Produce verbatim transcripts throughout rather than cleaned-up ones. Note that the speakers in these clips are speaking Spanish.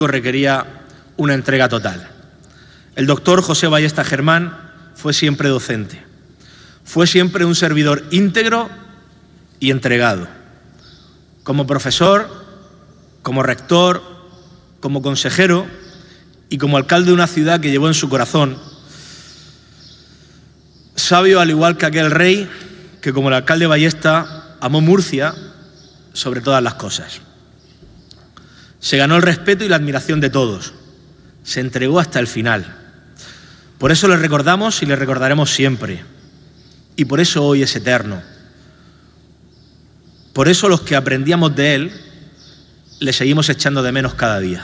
requería una entrega total. El doctor José Ballesta Germán fue siempre docente, fue siempre un servidor íntegro y entregado. Como profesor, como rector, como consejero y como alcalde de una ciudad que llevó en su corazón, sabio al igual que aquel rey que, como el alcalde Ballesta, amó Murcia sobre todas las cosas. Se ganó el respeto y la admiración de todos. Se entregó hasta el final. Por eso le recordamos y le recordaremos siempre. Y por eso hoy es eterno. Por eso los que aprendíamos de él le seguimos echando de menos cada día.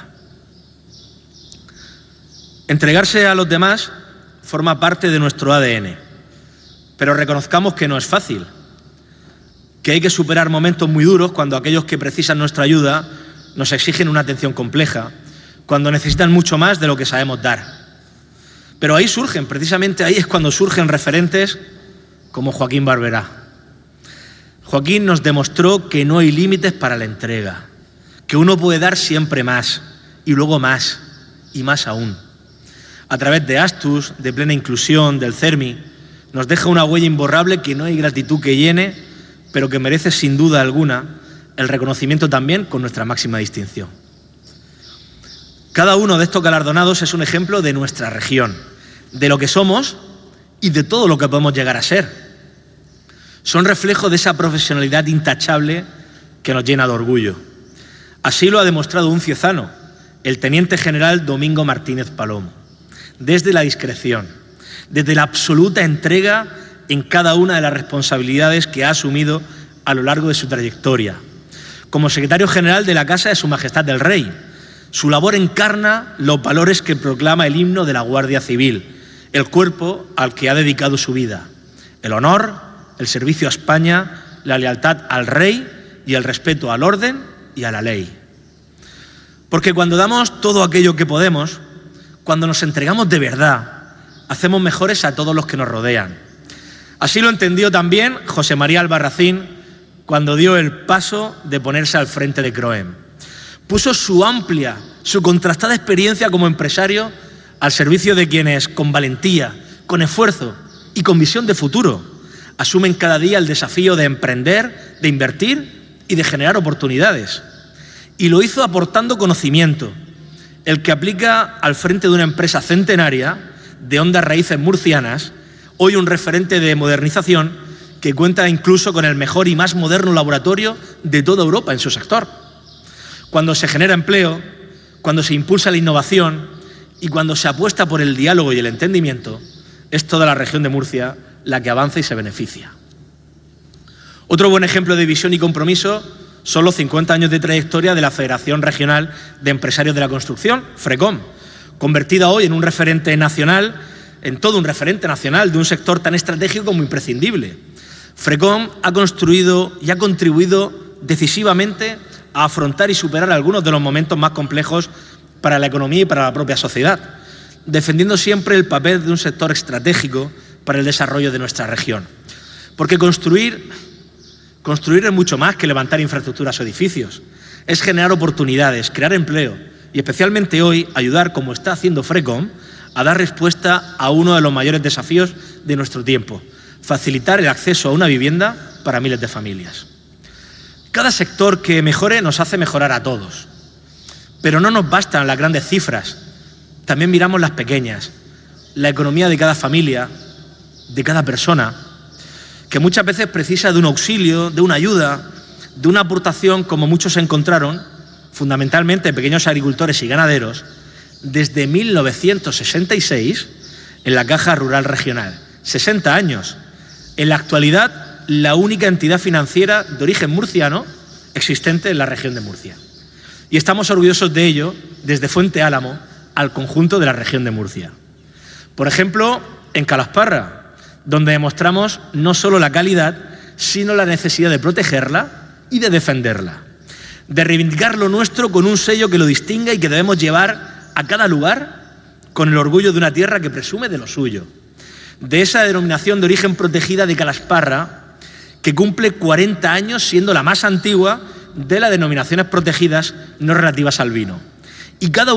Entregarse a los demás forma parte de nuestro A D N. Pero reconozcamos que no es fácil. Que hay que superar momentos muy duros cuando aquellos que precisan nuestra ayuda nos exigen una atención compleja, cuando necesitan mucho más de lo que sabemos dar. Pero ahí surgen, precisamente ahí es cuando surgen referentes como Joaquín Barberá. Joaquín nos demostró que no hay límites para la entrega, que uno puede dar siempre más, y luego más, y más aún. A través de Astus, de Plena Inclusión, del CERMI, nos deja una huella imborrable que no hay gratitud que llene, pero que merece sin duda alguna el reconocimiento también con nuestra máxima distinción. Cada uno de estos galardonados es un ejemplo de nuestra región, de lo que somos y de todo lo que podemos llegar a ser. Son reflejo de esa profesionalidad intachable que nos llena de orgullo. Así lo ha demostrado un ciezano, el teniente general Domingo Martínez Palomo, desde la discreción, desde la absoluta entrega en cada una de las responsabilidades que ha asumido a lo largo de su trayectoria. Como secretario general de la Casa de Su Majestad el Rey, su labor encarna los valores que proclama el himno de la Guardia Civil, el cuerpo al que ha dedicado su vida: el honor, el servicio a España, la lealtad al Rey y el respeto al orden y a la ley. Porque cuando damos todo aquello que podemos, cuando nos entregamos de verdad, hacemos mejores a todos los que nos rodean. Así lo entendió también José María Albarracín cuando dio el paso de ponerse al frente de Croem. Puso su amplia, su contrastada experiencia como empresario al servicio de quienes, con valentía, con esfuerzo y con visión de futuro, asumen cada día el desafío de emprender, de invertir y de generar oportunidades. Y lo hizo aportando conocimiento, el que aplica al frente de una empresa centenaria de hondas raíces murcianas, hoy un referente de modernización que cuenta incluso con el mejor y más moderno laboratorio de toda Europa en su sector. Cuando se genera empleo, cuando se impulsa la innovación y cuando se apuesta por el diálogo y el entendimiento, es toda la región de Murcia la que avanza y se beneficia. Otro buen ejemplo de visión y compromiso son los cincuenta años de trayectoria de la Federación Regional de Empresarios de la Construcción, FRECOM, convertida hoy en un referente nacional, en todo un referente nacional de un sector tan estratégico como imprescindible. FRECOM ha construido y ha contribuido decisivamente a afrontar y superar algunos de los momentos más complejos para la economía y para la propia sociedad, defendiendo siempre el papel de un sector estratégico para el desarrollo de nuestra región. Porque construir, construir es mucho más que levantar infraestructuras o edificios, es generar oportunidades, crear empleo y especialmente hoy ayudar, como está haciendo FRECOM, a dar respuesta a uno de los mayores desafíos de nuestro tiempo: facilitar el acceso a una vivienda para miles de familias. Cada sector que mejore nos hace mejorar a todos. Pero no nos bastan las grandes cifras, también miramos las pequeñas, la economía de cada familia, de cada persona, que muchas veces precisa de un auxilio, de una ayuda, de una aportación, como muchos encontraron, fundamentalmente pequeños agricultores y ganaderos, desde mil novecientos sesenta y seis en la Caja Rural Regional. sesenta años. En la actualidad, la única entidad financiera de origen murciano existente en la región de Murcia. Y estamos orgullosos de ello desde Fuente Álamo al conjunto de la región de Murcia. Por ejemplo, en Calasparra, donde demostramos no solo la calidad, sino la necesidad de protegerla y de defenderla, de reivindicar lo nuestro con un sello que lo distinga y que debemos llevar a cada lugar con el orgullo de una tierra que presume de lo suyo. De esa denominación de origen protegida de Calasparra, que cumple cuarenta años siendo la más antigua de las denominaciones protegidas no relativas al vino, Y cada